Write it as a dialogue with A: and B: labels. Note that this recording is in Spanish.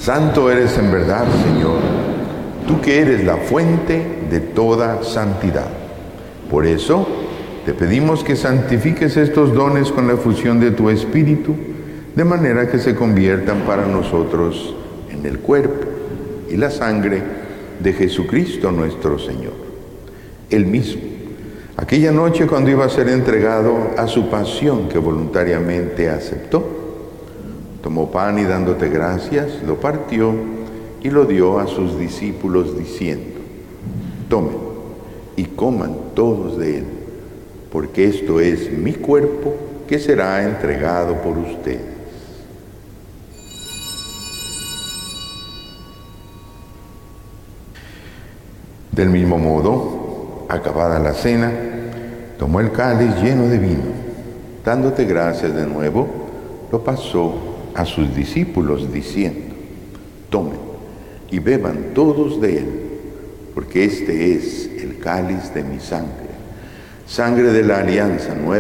A: Santo eres en verdad, Señor, tú que eres la fuente de toda santidad. Por eso, te pedimos que santifiques estos dones con la efusión de tu Espíritu, de manera que se conviertan para nosotros en el cuerpo y la sangre de Jesucristo nuestro Señor. Él mismo, aquella noche cuando iba a ser entregado a su pasión que voluntariamente aceptó, tomó pan y dándote gracias, lo partió y lo dio a sus discípulos diciendo: tomen y coman todos de él, porque esto es mi cuerpo que será entregado por ustedes. Del mismo modo, acabada la cena, tomó el cáliz lleno de vino, dándote gracias de nuevo, lo pasó a sus discípulos diciendo: tomen y beban todos de él, porque este es el cáliz de mi sangre, sangre de la alianza nueva,